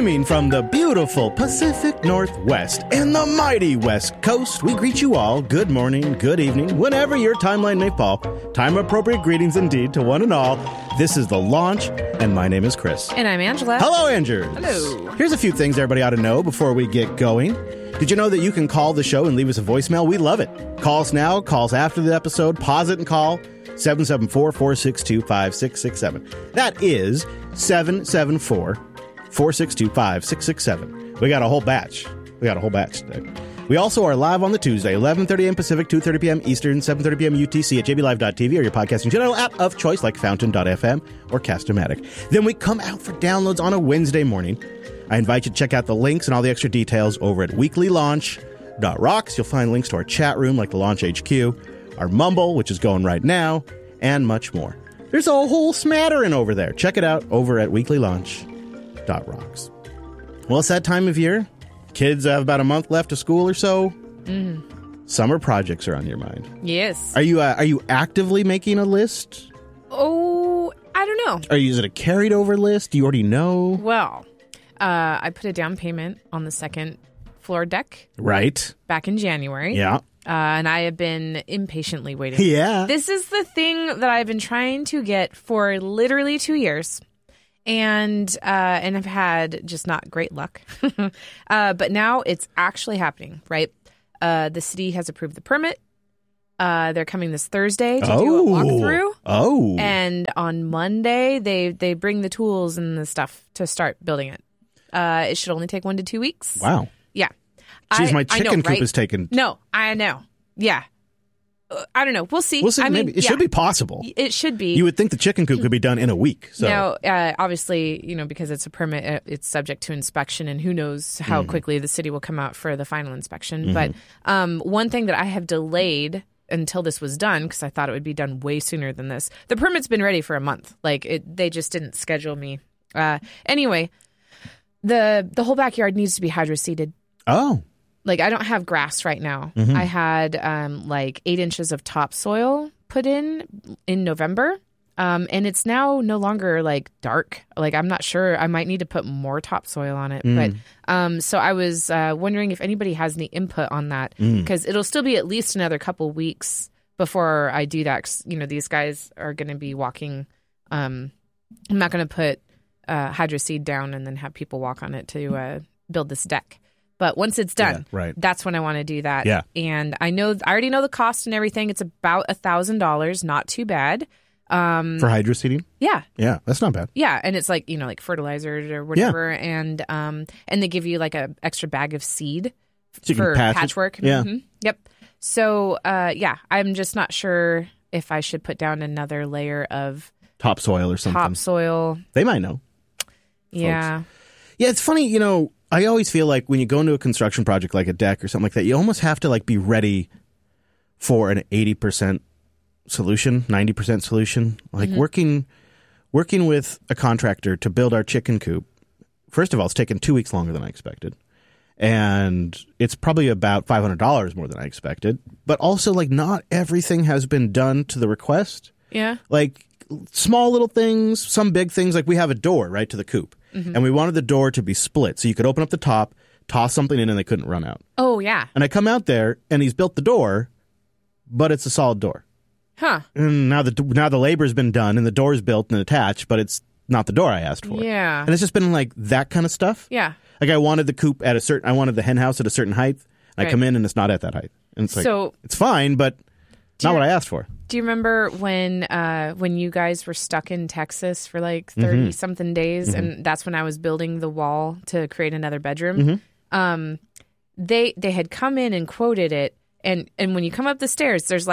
Streaming from the beautiful Pacific Northwest and the mighty West Coast, we greet you all good morning, good evening, whenever your timeline may fall. Time-appropriate greetings indeed to one and all. This is The Launch, and my name is Chris. And I'm Angela. Hello, Andrews. Hello. Here's a few things everybody ought to know before we get going. Did you know that you can call the show and leave us a voicemail? We love it. Call us now, calls after the episode, pause it and call 774-462-5667. That is 774-462-5667. We got a whole batch. Today. We also are live on the Tuesday, 11:30 a.m. Pacific, 2:30 p.m. Eastern, 7:30 p.m. UTC at jblive.tv or your podcasting channel app of choice like Fountain.fm or Cast-O-Matic. Then we come out for downloads on a Wednesday morning. I invite you to check out the links and all the extra details over at weeklylaunch.rocks. You'll find links to our chat room like the Launch HQ, our Mumble, which is going right now, and much more. There's a whole smattering over there. Check it out over at weeklylaunch.rocks. Well, it's that time of year. Kids have about a month left of school or so. Mm-hmm. Summer projects are on your mind. Yes. Are you actively making a list? Oh, I don't know. Is it a carried over list? Do you already know? Well, I put a down payment on the second floor deck. Right. Back in January. Yeah. And I have been impatiently waiting. Yeah. This is the thing that I've been trying to get for literally 2 years. And I've had just not great luck. But now it's actually happening, right? The city has approved the permit. They're coming this Thursday to do a walkthrough. Oh. And on Monday, they bring the tools and the stuff to start building it. It should only take 1 to 2 weeks. Wow. Yeah. Jeez, my chicken coop is taken. No, I know. Yeah. I don't know. We'll see. Maybe. It should be possible. It should be. You would think the chicken coop could be done in a week. So. Now, obviously, because it's a permit, it's subject to inspection, and who knows how quickly the city will come out for the final inspection. But one thing that I have delayed until this was done, because I thought it would be done way sooner than this, the permit's been ready for a month. They just didn't schedule me. Anyway, the whole backyard needs to be hydro-seeded. Oh. I don't have grass right now. I had 8 inches of topsoil put in November. And it's now no longer dark. I'm not sure. I might need to put more topsoil on it. But so I was wondering if anybody has any input on that, because it'll still be at least another couple weeks before I do that. 'Cause, these guys are going to be walking. I'm not going to put hydro seed down and then have people walk on it to build this deck. But once it's done, that's when I want to do that. Yeah. And I already know the cost and everything. It's about $1,000, not too bad. For hydro seeding? Yeah. Yeah, that's not bad. Yeah, and it's like fertilizer or whatever, and they give you a extra bag of seed for patchwork. Yeah. Mm-hmm. Yep. So, I'm just not sure if I should put down another layer of topsoil or something. Topsoil. They might know. Yeah. Folks. Yeah, it's funny, I always feel like when you go into a construction project like a deck or something like that, you almost have to be ready for an 80% solution, 90% solution. Working with a contractor to build our chicken coop. First of all, it's taken 2 weeks longer than I expected. And it's probably about $500 more than I expected. But also, not everything has been done to the request. Yeah. Small little things, some big things. We have a door right to the coop. And we wanted the door to be split. So you could open up the top, toss something in, and they couldn't run out. Oh, yeah. And I come out there, and he's built the door, but it's a solid door. Huh. And now the labor's been done, and the door's built and attached, but it's not the door I asked for. Yeah. And it's just been that kind of stuff. Yeah. I wanted the coop I wanted the hen house at a certain height. And I come in, and it's not at that height. And it's it's fine, but not what I asked for. Do you remember when you guys were stuck in Texas for 30 something days, and that's when I was building the wall to create another bedroom? They had come in and quoted it, and when you come up the stairs, there's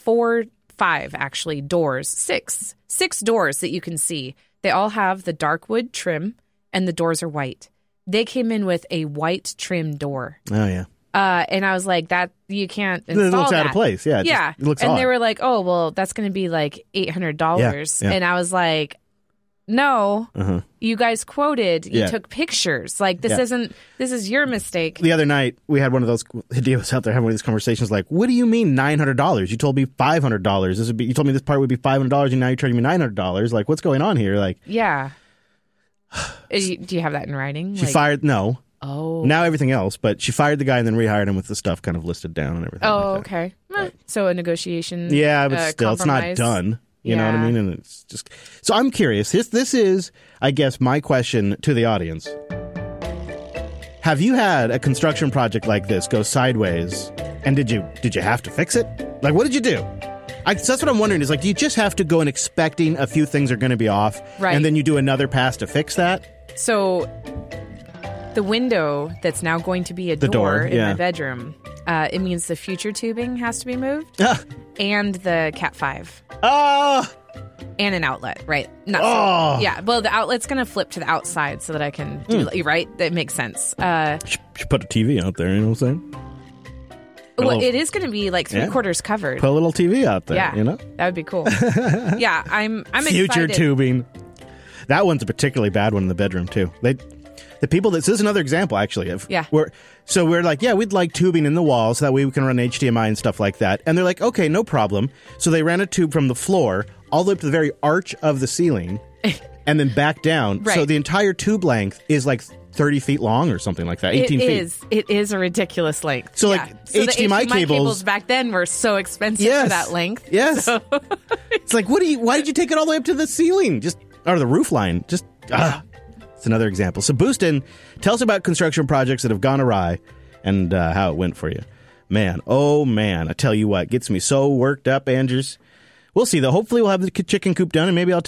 5 actually doors, six doors that you can see. They all have the dark wood trim, and the doors are white. They came in with a white trim door. Oh yeah. And I was like, that you can't install it looks that. Out of place. Yeah. It looks and odd. They were like, oh, well, that's going to be $800. Yeah. And I was like, no, you guys quoted, you took pictures. This is your mistake. The other night, we had one of those, Hideo was out there having one of these conversations what do you mean $900? You told me $500. You told me this part would be $500 and now you're charging me $900. What's going on here? Yeah. Do you have that in writing? She fired, no. Oh. Now everything else, but she fired the guy and then rehired him with the stuff kind of listed down and everything. Oh, like that. okay. So a negotiation. Yeah, but still, compromise. it's not done. You know what I mean? And it's just. So I'm curious. This is, I guess, my question to the audience. Have you had a construction project like this go sideways, and did you have to fix it? Like, what did you do? So that's what I'm wondering. Is like, do you just have to go in expecting a few things are going to be off, right, and then you do another pass to fix that? So the window that's now going to be a door in my bedroom, it means the future tubing has to be moved, and the Cat 5. And an outlet, right? Yeah, well, the outlet's going to flip to the outside so that I can do, right? That makes sense. Should put a TV out there, you know what I'm saying? Well, it is going to be like 3/4 covered. Put a little TV out there, you know? That would be cool. Yeah, I'm future excited. tubing. That one's a particularly bad one in the bedroom, too. The people this is another example, actually. Of we're like, we'd like tubing in the walls so that way we can run HDMI and stuff like that. And they're like, okay, no problem. So they ran a tube from the floor all the way up to the very arch of the ceiling and then back down. Right. So the entire tube length is like 30 feet long or something like that, 18 feet. It is a ridiculous length. So like so HDMI the cables back then were so expensive for that length. Yes. So. It's like, why did you take it all the way up to the ceiling? Or the roof line? It's another example. So Boostin, tell us about construction projects that have gone awry and how it went for you. Man, oh man, I tell you what, gets me so worked up, Andrews. We'll see though. Hopefully we'll have the chicken coop done and maybe I'll